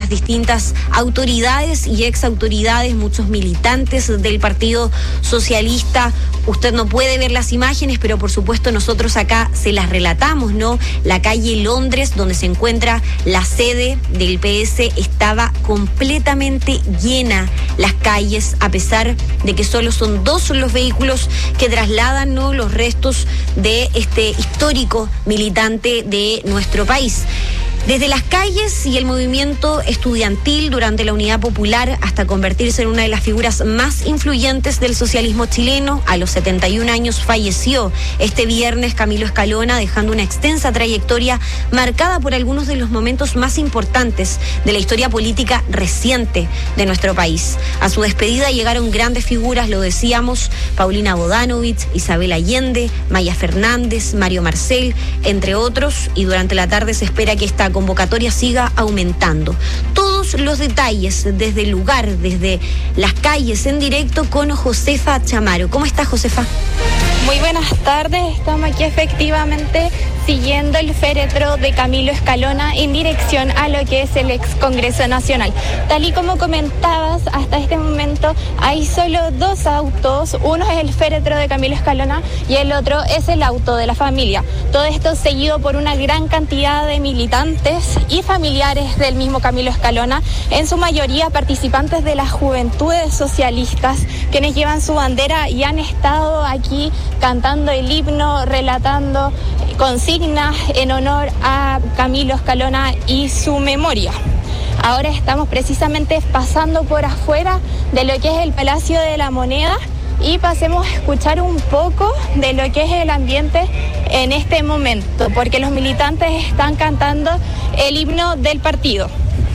las distintas autoridades y exautoridades, muchos militantes del Partido Socialista. Usted no puede ver las imágenes, pero por supuesto nosotros acá se las relatamos, ¿no? La calle Londres, donde se encuentra la sede del PS, estaba completamente llena las calles, a pesar de que solo son 2 los vehículos que trasladan, ¿no?, los restos de este histórico militante de nuestro país. Desde las calles y el movimiento estudiantil durante la Unidad Popular hasta convertirse en una de las figuras más influyentes del socialismo chileno, a los 71 años falleció este viernes Camilo Escalona, dejando una extensa trayectoria marcada por algunos de los momentos más importantes de la historia política reciente de nuestro país. A su despedida llegaron grandes figuras, lo decíamos, Paulina Bodanovich, Isabel Allende, Maya Fernández, Mario Marcel, entre otros, y durante la tarde se espera que esta convocatoria siga aumentando. Todos los detalles desde el lugar, desde las calles en directo con Josefa Chamaro. ¿Cómo está, Josefa? Muy buenas tardes, estamos aquí efectivamente siguiendo el féretro de Camilo Escalona en dirección a lo que es el ex Congreso Nacional. Tal y como comentabas, hasta este momento hay solo 2 autos, uno es el féretro de Camilo Escalona y el otro es el auto de la familia. Todo esto seguido por una gran cantidad de militantes y familiares del mismo Camilo Escalona, en su mayoría participantes de las juventudes socialistas, quienes llevan su bandera y han estado aquí cantando el himno, relatando consignas en honor a Camilo Escalona y su memoria. Ahora estamos precisamente pasando por afuera de lo que es el Palacio de la Moneda y pasemos a escuchar un poco de lo que es el ambiente en este momento, porque los militantes están cantando el himno del partido.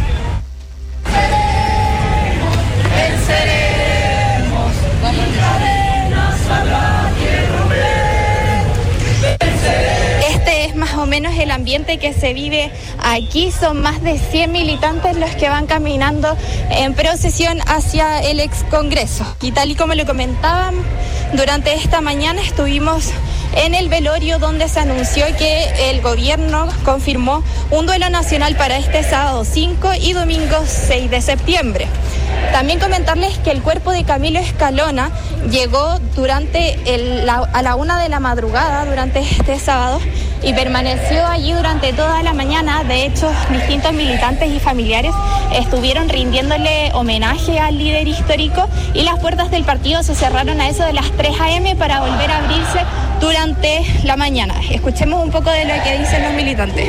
Más o menos el ambiente que se vive aquí. Son más de 100 militantes los que van caminando en procesión hacia el ex Congreso. Y tal y como lo comentaban, durante esta mañana estuvimos en el velorio donde se anunció que el gobierno confirmó un duelo nacional para este sábado 5 y domingo 6 de septiembre. También comentarles que el cuerpo de Camilo Escalona llegó a la 1 de la madrugada durante este sábado y permaneció allí durante toda la mañana. De hecho, distintos militantes y familiares estuvieron rindiéndole homenaje al líder histórico y las puertas del partido se cerraron a eso de las 3 a.m. para volver a abrirse durante la mañana. Escuchemos un poco de lo que dicen los militantes.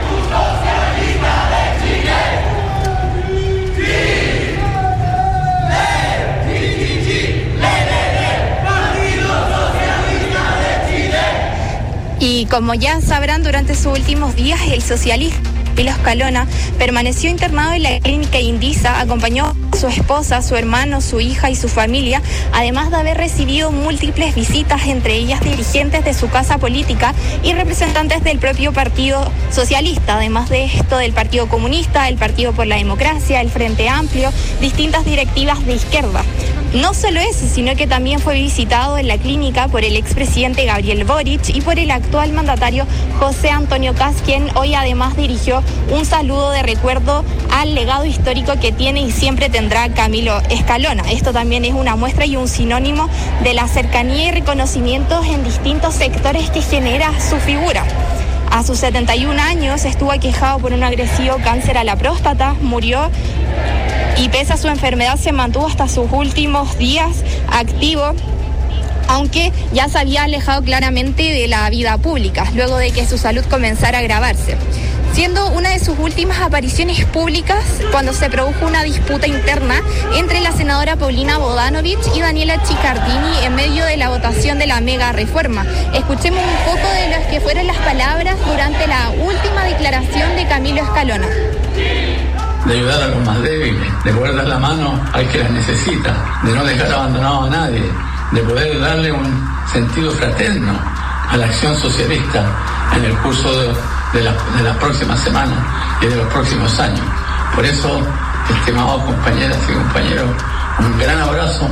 Y como ya sabrán, durante sus últimos días, el socialista Camilo Escalona permaneció internado en la clínica Indisa, acompañó a su esposa, su hermano, su hija y su familia, además de haber recibido múltiples visitas, entre ellas dirigentes de su casa política y representantes del propio Partido Socialista, además de esto del Partido Comunista, el Partido por la Democracia, el Frente Amplio, distintas directivas de izquierda. No solo eso, sino que también fue visitado en la clínica por el expresidente Gabriel Boric y por el actual mandatario José Antonio Kast, quien hoy además dirigió un saludo de recuerdo al legado histórico que tiene y siempre tendrá Camilo Escalona. Esto también es una muestra y un sinónimo de la cercanía y reconocimientos en distintos sectores que genera su figura. A sus 71 años estuvo aquejado por un agresivo cáncer a la próstata, murió y pese a su enfermedad se mantuvo hasta sus últimos días activo, aunque ya se había alejado claramente de la vida pública, luego de que su salud comenzara a agravarse, siendo una de sus últimas apariciones públicas cuando se produjo una disputa interna entre la senadora Paulina Bodanovich y Daniela Chiccardini en medio de la votación de la mega reforma. Escuchemos un poco de las que fueron las palabras durante la última declaración de Camilo Escalona. De ayudar a los más débiles, de poder dar la mano al que las necesita, de no dejar abandonado a nadie, de poder darle un sentido fraterno a la acción socialista en el curso de las próximas semanas y de los próximos años. Por eso, estimados compañeras y compañeros, un gran abrazo.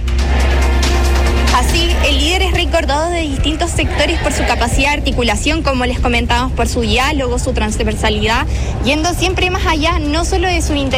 Así, el líder es recordado de distintos sectores por su capacidad de articulación, como les comentábamos, por su diálogo, su transversalidad, yendo siempre más allá, no solo de su